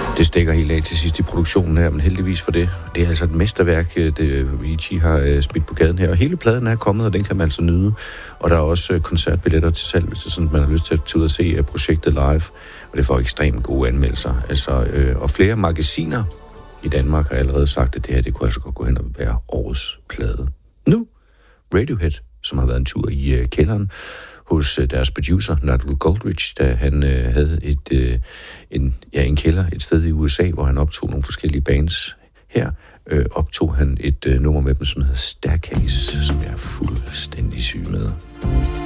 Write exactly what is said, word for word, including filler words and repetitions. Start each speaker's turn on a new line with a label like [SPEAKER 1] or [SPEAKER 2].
[SPEAKER 1] Det stikker helt af til sidst i produktionen her, men heldigvis for det. Det er altså et mesterværk, det Avicii har smidt på gaden her. Og hele pladen er kommet, og den kan man altså nyde. Og der er også koncertbilletter til salg, hvis det er sådan, at man har lyst til at tage ud og se projektet live. Og det får ekstremt gode anmeldelser. Altså, øh, og flere magasiner i Danmark har allerede sagt, at det her det kunne altså godt gå hen og være årets plade. Nu Radiohead, som har været en tur i øh, kælderen hos øh, deres producer, Nigel Godrich, da han øh, havde et, øh, en, ja, en kælder et sted i U S A, hvor han optog nogle forskellige bands. Her øh, optog han et øh, nummer med dem, som hedder Staircase, som jeg er fuldstændig syg med.